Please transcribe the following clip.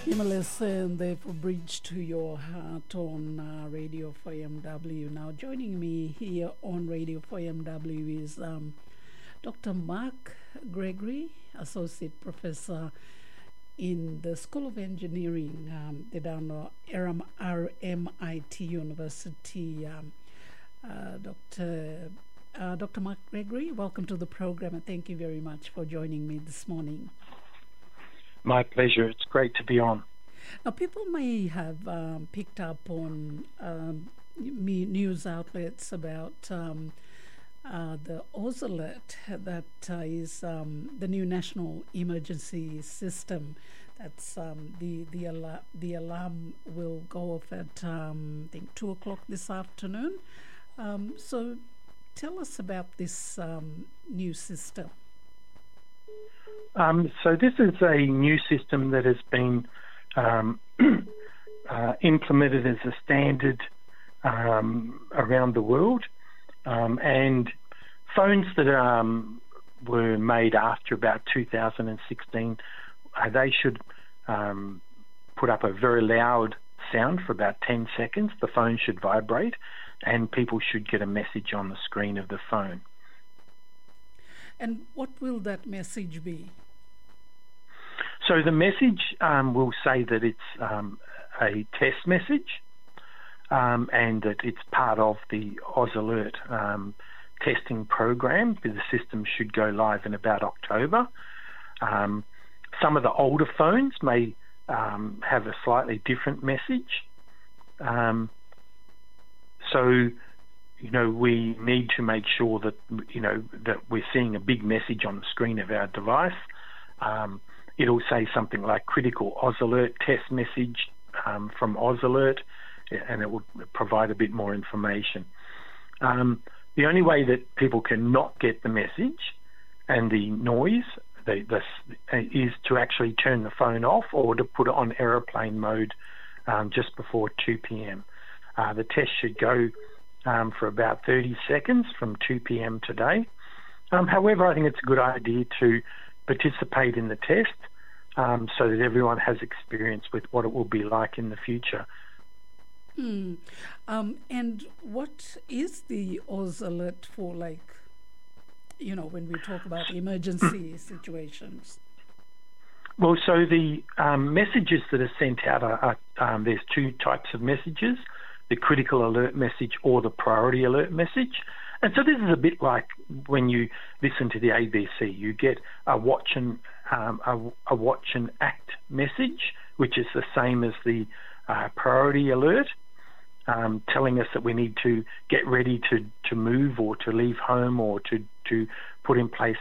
Himalayas and therefore Bridge to Your Heart on Radio 4MW. Now joining me here on Radio 4MW is Dr. Mark Gregory, Associate Professor in the School of Engineering, the Dano RMIT University. Dr. Mark Gregory, welcome to the program and thank you very much for joining me this morning. My pleasure. It's great to be on. Now, people may have picked up on news outlets about the Oz Alert, that is the new national emergency system. That's the alarm will go off at I think 2 o'clock this afternoon. So, tell us about this new system. So this is a new system that has been implemented as a standard around the world, and phones that were made after about 2016, they should put up a very loud sound for about 10 seconds. The phone should vibrate and people should get a message on the screen of the phone. And what will that message be? So the message will say that it's a test message and that it's part of the Oz Alert testing program. The system should go live in about October. Some of the older phones may have a slightly different message. So we need to make sure that, that we're seeing a big message on the screen of our device. It'll say something like critical Oz Alert test message from Oz Alert, and it will provide a bit more information. The only way that people can not get the message and the noise is to actually turn the phone off or to put it on aeroplane mode just before 2 p.m. The test should go for about 30 seconds from 2 p.m. today. However, I think it's a good idea to participate in the test so that everyone has experience with what it will be like in the future. And what is the Oz Alert for, when we talk about emergency situations? Well, so the messages that are sent out are there's two types of messages, the critical alert message or the priority alert message. And so this is a bit like when you listen to the ABC. You get a watch and act message, which is the same as the priority alert, telling us that we need to get ready to move or to leave home or to put in place